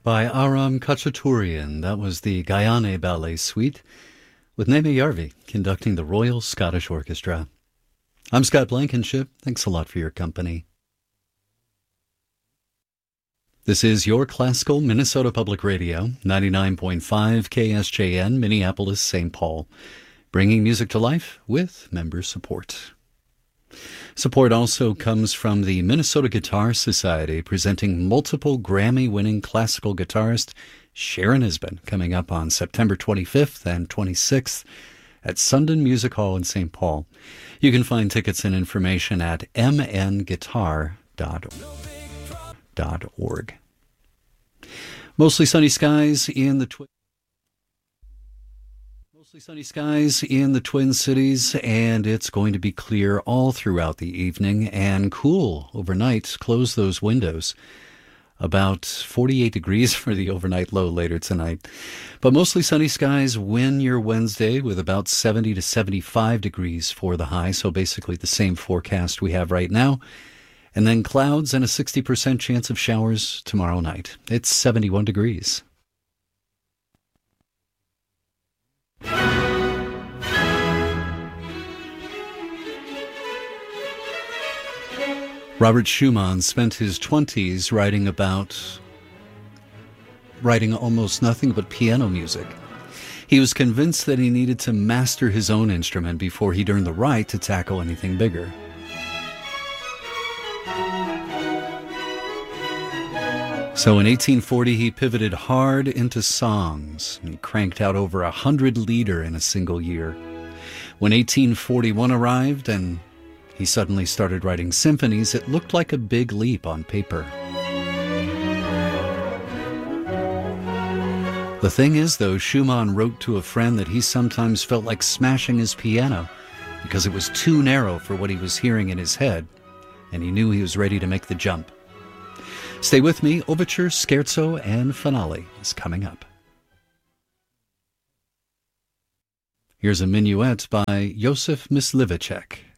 By Aram Khachaturian. That was the Guyane Ballet Suite, with Neme Yarvi conducting the Royal Scottish Orchestra. I'm Scott Blankenship. Thanks a lot for your company. This is your classical Minnesota Public Radio, 99.5 KSJN, Minneapolis, St. Paul, bringing music to life with member support. Support also comes from the Minnesota Guitar Society, presenting multiple Grammy-winning classical guitarist Sharon Isbin, coming up on September 25th and 26th at Sundin Music Hall in St. Paul. You can find tickets and information at mnguitar.org. Mostly sunny skies in the Twin Cities, and it's going to be clear all throughout the evening and cool overnight. Close those windows. About 48 degrees for the overnight low later tonight. But mostly sunny skies win your Wednesday with about 70 to 75 degrees for the high, so basically the same forecast we have right now. And then clouds and a 60% chance of showers tomorrow night. It's 71 degrees. Robert Schumann spent his 20s writing almost nothing but piano music. He was convinced that he needed to master his own instrument before he'd earn the right to tackle anything bigger. So in 1840, he pivoted hard into songs. He cranked out over 100 lieder in a single year. When 1841 arrived and he suddenly started writing symphonies, it looked like a big leap on paper. The thing is, though, Schumann wrote to a friend that he sometimes felt like smashing his piano because it was too narrow for what he was hearing in his head, and he knew he was ready to make the jump. Stay with me. Overture, Scherzo, and Finale is coming up. Here's a minuet by Josef Myslivacek.